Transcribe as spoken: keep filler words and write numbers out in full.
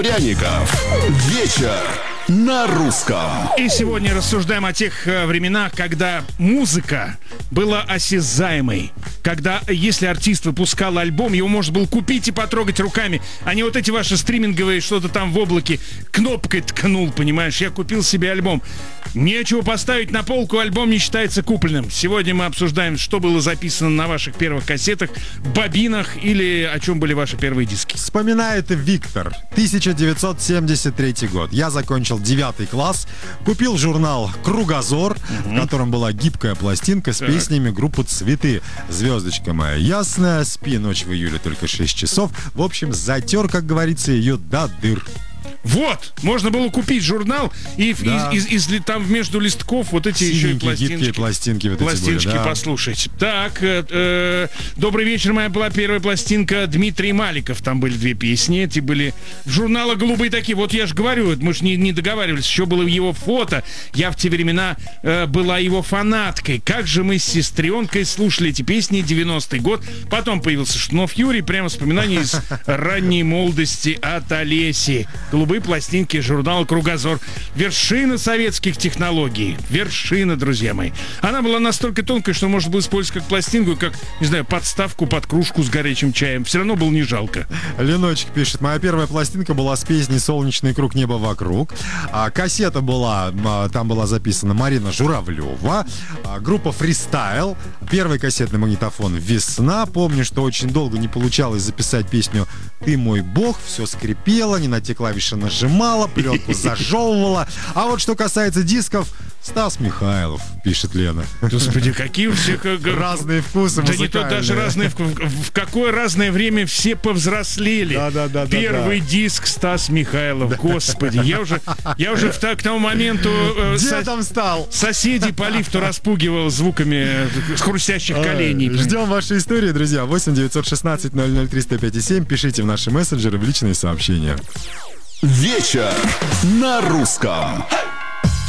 Пряников. Вечер на русском. И сегодня рассуждаем о тех э, временах, когда музыка была осязаемой. Когда, если артист выпускал альбом, его можно было купить и потрогать руками. А не вот эти ваши стриминговые, что-то там в облаке кнопкой ткнул, понимаешь? Я купил себе альбом. Нечего поставить на полку, альбом не считается купленным. Сегодня мы обсуждаем, что было записано на ваших первых кассетах, бобинах или о чем были ваши первые диски. Вспоминает Виктор. тысяча девятьсот семьдесят третий год. Я закончил девятый класс, купил журнал «Кругозор», угу. в котором была гибкая пластинка с так. песнями группы «Цветы». «Звездочка моя ясная», «Спи, ночь в июле только шесть часов». В общем, затер, как говорится, ее до дыр. Вот, можно было купить журнал и да. из, из, из, там между листков вот эти синенькие, еще и пластинки, гибкие пластинки, вот пластинки были, да. послушать. Так, э, э, добрый вечер, моя была первая пластинка Дмитрий Маликов. Там были две песни, эти были в журнала голубые такие. Вот я же говорю, мы же не, не договаривались, еще было его фото. Я в те времена э, была его фанаткой. Как же мы с сестренкой слушали эти песни, девяностый год. Потом появился Шнуф Юрий, прямо вспоминания из ранней молодости от Олеси. Голубые пластинки журнала «Кругозор». Вершина советских технологий. Вершина, друзья мои. Она была настолько тонкой, что можно было использовать как пластинку, как, не знаю, подставку под кружку с горячим чаем. Все равно было не жалко. Леночек пишет. Моя первая пластинка была с песней «Солнечный круг, небо вокруг». А, кассета была, а, там была записана Марина Журавлева. А, группа «Фристайл». Первый кассетный магнитофон «Весна». Помню, что очень долго не получалось записать песню «Ты мой бог». Все скрипело, не на те клавиши нажимала, пленку зажевывала. А вот что касается дисков, Стас Михайлов, пишет Лена. Господи, какие у всех разные вкусы музыкальные. Да не то даже разные вкусы. В какое разное время все повзрослели. Да, да, да, Первый да, да. диск Стас Михайлов. Да. Господи, я уже, я уже в, к тому моменту э, Где там стал? Соседей по лифту распугивал звуками хрустящих коленей. Ждем ваши истории, друзья. восемь девятьсот шестнадцать ноль ноль триста пять семь. Пишите в наши мессенджеры, в личные сообщения. Вечер на русском.